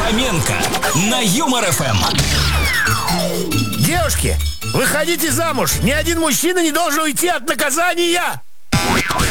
Фоменко на Юмор ФМ. Девушки, выходите замуж. Ни один мужчина не должен уйти от наказания.